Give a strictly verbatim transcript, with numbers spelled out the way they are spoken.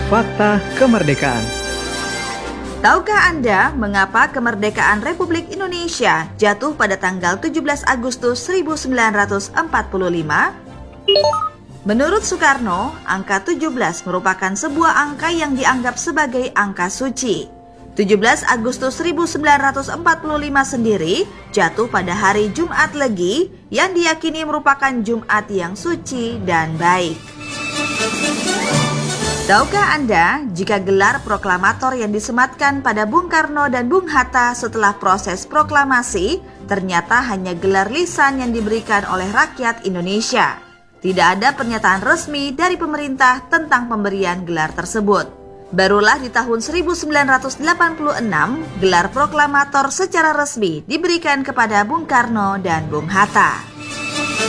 Fakta Kemerdekaan. Tahukah Anda mengapa kemerdekaan Republik Indonesia jatuh pada tanggal tujuh belas Agustus seribu sembilan ratus empat puluh lima? Menurut Soekarno, angka tujuh belas merupakan sebuah angka yang dianggap sebagai angka suci. tujuh belas Agustus seribu sembilan ratus empat puluh lima sendiri jatuh pada hari Jumat Legi yang diyakini merupakan Jumat yang suci dan baik. Tahukah Anda jika gelar proklamator yang disematkan pada Bung Karno dan Bung Hatta setelah proses proklamasi ternyata hanya gelar lisan yang diberikan oleh rakyat Indonesia? Tidak ada pernyataan resmi dari pemerintah tentang pemberian gelar tersebut. Barulah di tahun seribu sembilan ratus delapan puluh enam gelar proklamator secara resmi diberikan kepada Bung Karno dan Bung Hatta.